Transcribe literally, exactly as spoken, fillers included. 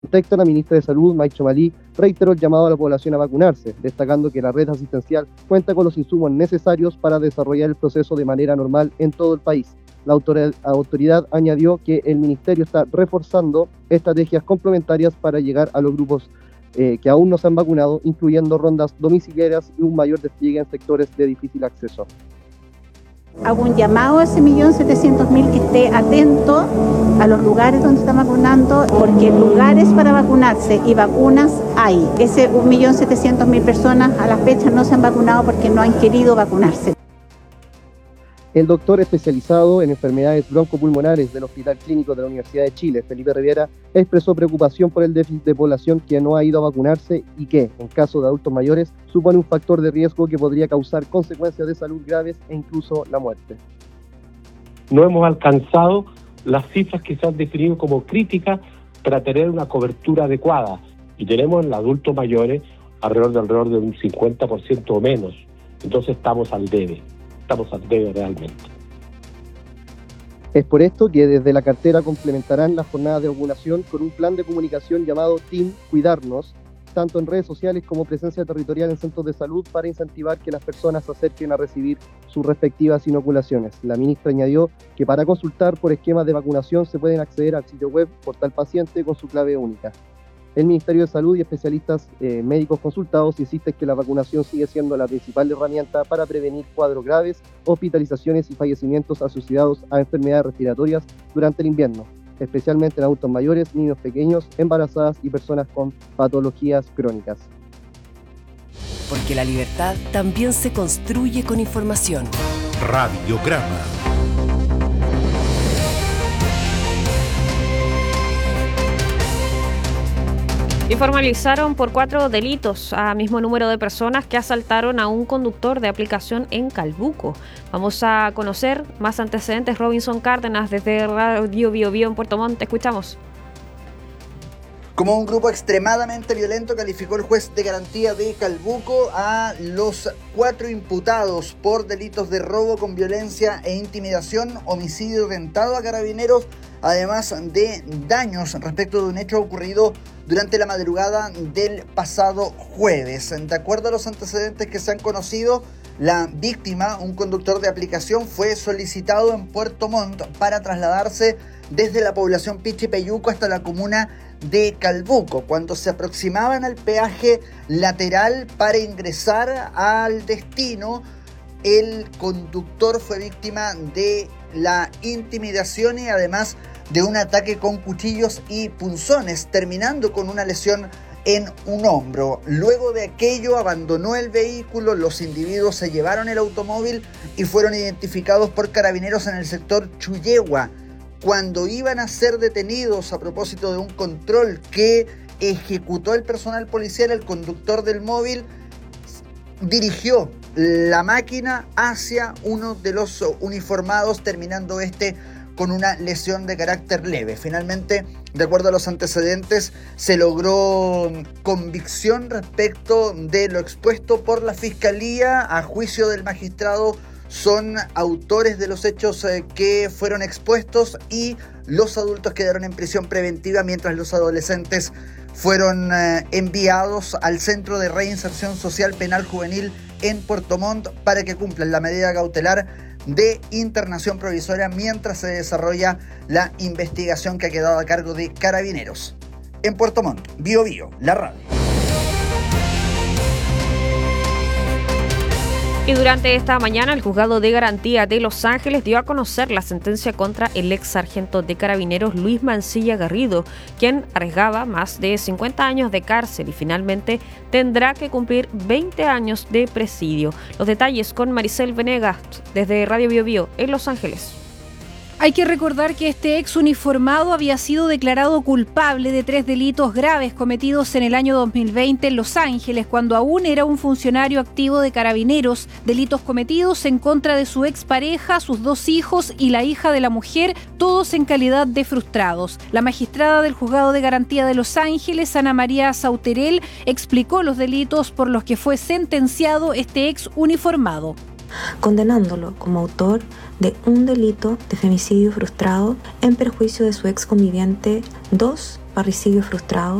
contexto, la ministra de Salud, Maicho Malí, reiteró el llamado a la población a vacunarse, destacando que la red asistencial cuenta con los insumos necesarios para desarrollar el proceso de manera normal en todo el país. La autoridad añadió que el ministerio está reforzando estrategias complementarias para llegar a los grupos eh, que aún no se han vacunado, incluyendo rondas domiciliarias y un mayor despliegue en sectores de difícil acceso. Hago un llamado a ese millón setecientos mil que esté atento a los lugares donde están vacunando, porque lugares para vacunarse y vacunas hay. Ese un millón setecientos mil personas a la fecha no se han vacunado porque no han querido vacunarse. El doctor especializado en enfermedades broncopulmonares del Hospital Clínico de la Universidad de Chile, Felipe Riviera, expresó preocupación por el déficit de población que no ha ido a vacunarse y que, en caso de adultos mayores, supone un factor de riesgo que podría causar consecuencias de salud graves e incluso la muerte. No hemos alcanzado las cifras que se han definido como críticas para tener una cobertura adecuada y tenemos en los adultos mayores alrededor de, alrededor de un cincuenta por ciento o menos, entonces estamos al debe. Estamos al debe realmente. Es por esto que desde la cartera complementarán las jornadas de vacunación con un plan de comunicación llamado Team Cuidarnos, tanto en redes sociales como presencia territorial en centros de salud para incentivar que las personas se acerquen a recibir sus respectivas inoculaciones. La ministra añadió que para consultar por esquemas de vacunación se pueden acceder al sitio web Portal Paciente con su clave única. El Ministerio de Salud y especialistas eh, médicos consultados insisten que la vacunación sigue siendo la principal herramienta para prevenir cuadros graves, hospitalizaciones y fallecimientos asociados a enfermedades respiratorias durante el invierno, especialmente en adultos mayores, niños pequeños, embarazadas y personas con patologías crónicas. Porque la libertad también se construye con información. Radiograma. Y formalizaron por cuatro delitos a mismo número de personas que asaltaron a un conductor de aplicación en Calbuco. Vamos a conocer más antecedentes. Robinson Cárdenas desde Radio Bio Bio en Puerto Montt. Escuchamos. Como un grupo extremadamente violento calificó el juez de garantía de Calbuco a los cuatro imputados por delitos de robo con violencia e intimidación, homicidio tentado a carabineros, además de daños respecto de un hecho ocurrido durante la madrugada del pasado jueves. De acuerdo a los antecedentes que se han conocido, la víctima, un conductor de aplicación, fue solicitado en Puerto Montt para trasladarse desde la población Pichipeyuco hasta la comuna de Calbuco. Cuando se aproximaban al peaje lateral para ingresar al destino, el conductor fue víctima de la intimidación y además de un ataque con cuchillos y punzones, terminando con una lesión en un hombro. Luego de aquello abandonó el vehículo, los individuos se llevaron el automóvil y fueron identificados por carabineros en el sector Chuyegua. Cuando iban a ser detenidos a propósito de un control que ejecutó el personal policial, el conductor del móvil dirigió la máquina hacia uno de los uniformados, terminando este con una lesión de carácter leve. Finalmente, de acuerdo a los antecedentes, se logró convicción respecto de lo expuesto por la Fiscalía. A juicio del magistrado, son autores de los hechos eh, que fueron expuestos y los adultos quedaron en prisión preventiva mientras los adolescentes fueron eh, enviados al Centro de Reinserción Social Penal Juvenil en Puerto Montt para que cumplan la medida cautelar de internación provisoria mientras se desarrolla la investigación que ha quedado a cargo de Carabineros. En Puerto Montt, Bio Bio, la radio. Y durante esta mañana, el Juzgado de Garantía de Los Ángeles dio a conocer la sentencia contra el ex sargento de Carabineros Luis Mancilla Garrido, quien arriesgaba más de cincuenta años de cárcel y finalmente tendrá que cumplir veinte años de presidio. Los detalles con Maricel Venegas desde Radio Bio Bio en Los Ángeles. Hay que recordar que este ex uniformado había sido declarado culpable de tres delitos graves cometidos en el año dos mil veinte en Los Ángeles, cuando aún era un funcionario activo de Carabineros. Delitos cometidos en contra de su expareja, sus dos hijos y la hija de la mujer, todos en calidad de frustrados. La magistrada del Juzgado de Garantía de Los Ángeles, Ana María Sauterel, explicó los delitos por los que fue sentenciado este ex uniformado, condenándolo como autor de un delito de femicidio frustrado en perjuicio de su ex conviviente, dos parricidio frustrado.